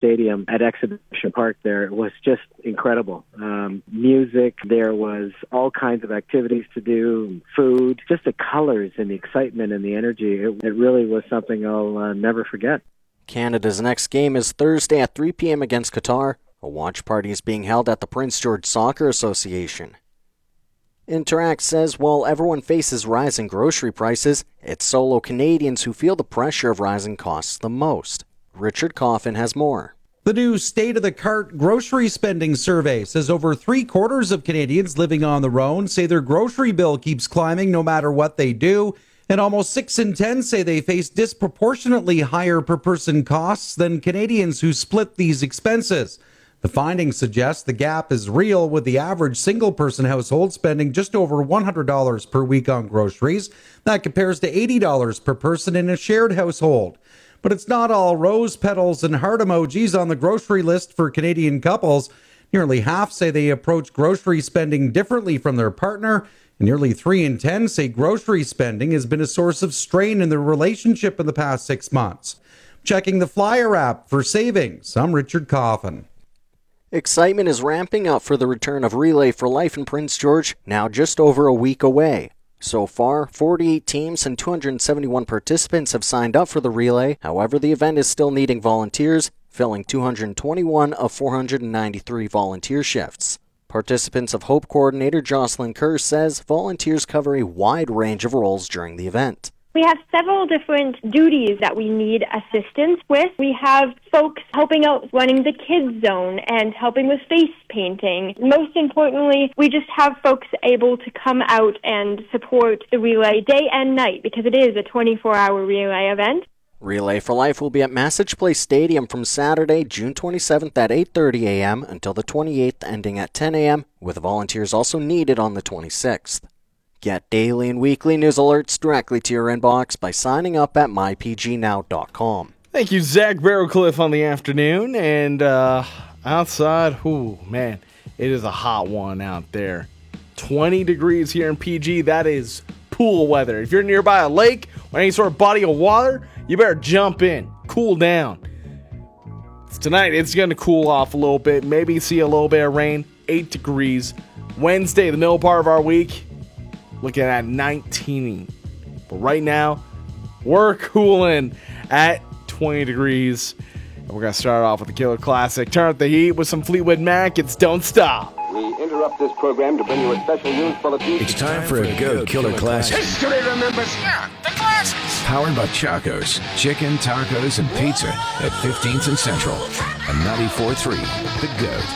stadium at Exhibition Park there was just incredible. Music, there was all kinds of activities to do, food, just the colors and the excitement and the energy. It really was something I'll never forget. Canada's next game is Thursday at 3 p.m. against Qatar. A watch party is being held at the Prince George Soccer Association. Interact says while everyone faces rising grocery prices, it's solo Canadians who feel the pressure of rising costs the most. Richard Coffin has more. The new State of the Cart grocery spending survey says over 3/4 of Canadians living on their own say their grocery bill keeps climbing no matter what they do, and almost 6 in 10 say they face disproportionately higher per-person costs than Canadians who split these expenses. The findings suggest the gap is real, with the average single-person household spending just over $100 per week on groceries. That compares to $80 per person in a shared household. But it's not all rose petals and heart emojis on the grocery list for Canadian couples. Nearly half say they approach grocery spending differently from their partner, and nearly 3 in 10 say grocery spending has been a source of strain in their relationship in the past 6 months. Checking the Flyer app for savings, I'm Richard Coffin. Excitement is ramping up for the return of Relay for Life in Prince George, now just over a week away. So far, 48 teams and 271 participants have signed up for the relay. However, the event is still needing volunteers, filling 221 of 493 volunteer shifts. Participants of Hope Coordinator Jocelyn Kerr says volunteers cover a wide range of roles during the event. We have several different duties that we need assistance with. We have folks helping out running the kids zone and helping with face painting. Most importantly, we just have folks able to come out and support the relay day and night because it is a 24-hour relay event. Relay for Life will be at Massage Place Stadium from Saturday, June 27th at 8:30 a.m. until the 28th, ending at 10 a.m., with volunteers also needed on the 26th. Get daily and weekly news alerts directly to your inbox by signing up at mypgnow.com. Thank you, Zach Barrowcliff on the afternoon. And outside, man, it is a hot one out there. 20 degrees here in PG. That is pool weather. If you're nearby a lake or any sort of body of water, you better jump in. Cool down. Tonight, it's going to cool off a little bit. Maybe see a little bit of rain. 8 degrees. Wednesday, the middle part of our week, looking at 19. But right now, we're cooling at 20 degrees. And we're going to start off with the Killer Classic. Turn up the heat with some Fleetwood Mac. It's Don't Stop. We interrupt this program to bring you a special news bulletin. It's time for a Go Killer Classic. History remembers. Yeah, the classics. Powered by Chaco's. Chicken, tacos, and pizza at 15th and Central. And 94.3, The Goat.